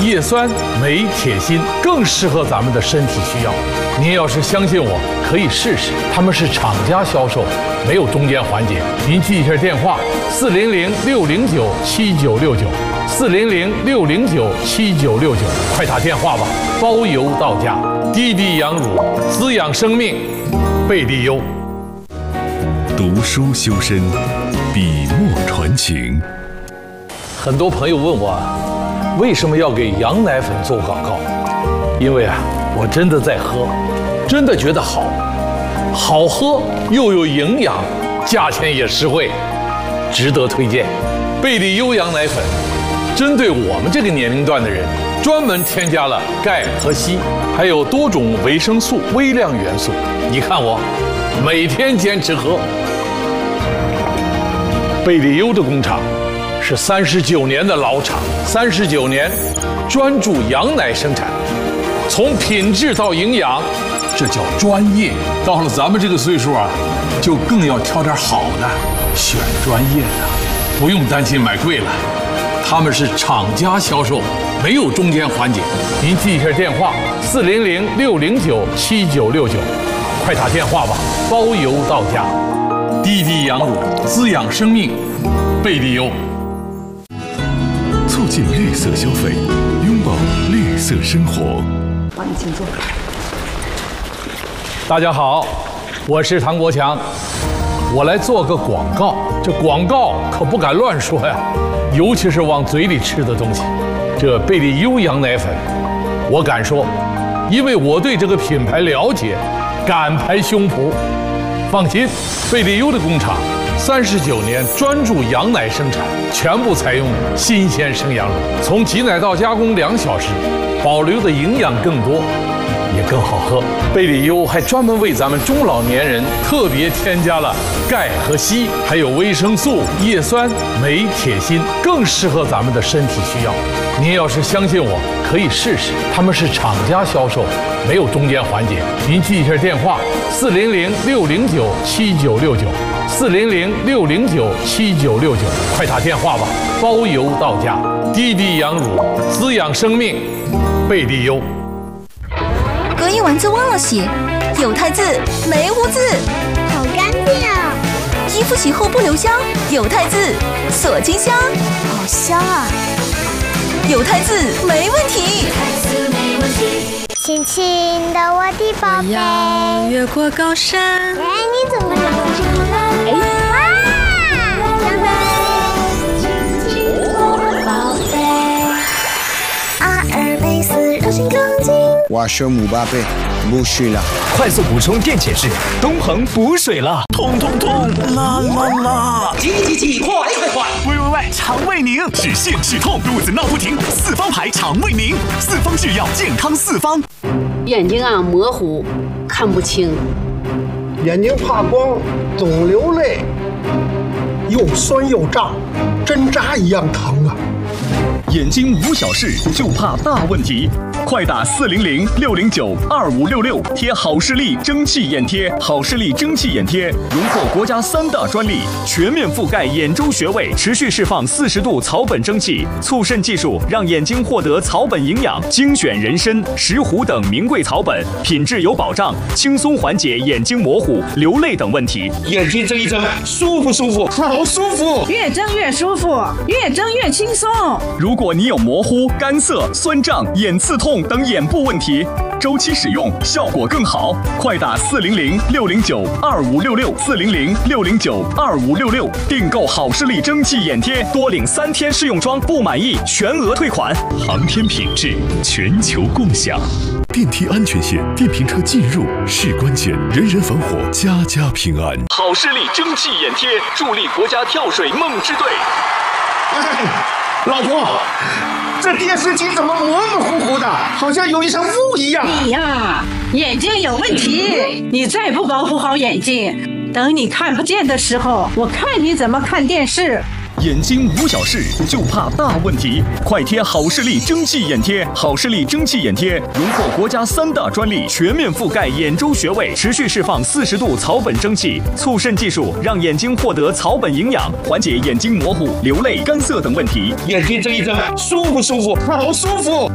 叶酸、镁、铁、锌，更适合咱们的身体需要。您要是相信我，可以试试。他们是厂家销售，没有中间环节。您记一下电话：400-609-7969，400-609-7969，快打电话吧，包邮到家。滴滴羊乳，滋养生命，贝利优。 读书修身，笔墨传情。 很多朋友问我，为什么要给羊奶粉做广告？因为我真的在喝，真的觉得好喝又有营养，价钱也实惠，值得推荐。贝利优羊奶粉针对我们这个年龄段的人，专门添加了钙和硒，还有多种维生素、微量元素。你看我每天坚持喝。贝利优的工厂是39年的老厂，39年专注羊奶生产，从品质到营养，这叫专业。到了咱们这个岁数就更要挑点好的，选专业的，不用担心买贵了。他们是厂家销售，没有中间环节。您记一下电话：400-609-7969，快打电话吧，包邮到家。滴滴羊乳，滋养生命，贝利优。 促进绿色消费，拥抱绿色生活。 好，你请坐。 大家好，我是唐国强，我来做个广告。这广告可不敢乱说呀，尤其是往嘴里吃的东西。这贝利优羊奶粉，我敢说，因为我对这个品牌了解，敢拍胸脯。放心，贝利优的工厂39年专注羊奶生产，全部采用新鲜生羊乳，从挤奶到加工2小时，保留的营养更多，也更好喝。贝利优还专门为咱们中老年人特别添加了钙和硒，还有维生素、叶酸、镁、铁、锌，更适合咱们的身体需要。您要是相信我，可以试试。他们是厂家销售，没有中间环节。您记一下电话：400-609-7969，400-609-7969，快打电话吧，包邮到家。滴滴羊乳，滋养生命，贝利优。 隔夜丸子忘了洗，有汰渍没污渍， 好干净啊！ 衣服洗后不留香，有汰渍锁金香， 好香啊！ 有汰渍没问题。 亲亲的我的宝贝， 我要越过高山。 哎，你怎么了？哎，亲亲我宝贝。阿尔卑斯柔性钢筋。 我是姆巴佩，不许了！ 快速补充电解质，东恒补水了，痛痛痛，啦啦啦！ 急，快！ 喂，肠胃宁，止泻止痛，肚子闹不停，四方牌肠胃宁，四方制药，健康四方。 眼睛模糊，看不清； 眼睛怕光，总流泪，又酸又胀，针扎一样疼啊！ 眼睛无小事，就怕大问题。快打400-609-2566，贴好视力蒸汽眼贴，好视力蒸汽眼贴荣获国家3大专利，全面覆盖眼周穴位，持续释放40度草本蒸汽，促渗技术让眼睛获得草本营养，精选人参、石斛等名贵草本，品质有保障，轻松缓解眼睛模糊、流泪等问题。 眼睛睁一睁，舒服，好舒服， 越睁越舒服，越睁越轻松。 如果你有模糊、干涩、酸胀、眼刺痛等眼部问题，周期使用效果更好。快打400-609-2566，400-609-2566，订购好视力蒸汽眼贴，多领3天试用装，不满意全额退款。航天品质，全球共享。 电梯安全线，电瓶车进入是关键，人人防火，家家平安。 好视力蒸汽眼贴，助力国家跳水梦之队。 老婆，这电视机怎么模模糊糊的，好像有一层雾一样？ 你呀，眼睛有问题，你再不保护好眼睛，等你看不见的时候，我看你怎么看电视。 眼睛无小事，就怕大问题。快贴好视力蒸汽眼贴，好视力蒸汽眼贴荣获国家3大专利，全面覆盖眼周穴位，持续释放40度草本蒸汽，促渗技术让眼睛获得草本营养，缓解眼睛模糊、流泪、干涩等问题。 眼睛睁一睁，舒服，好舒服。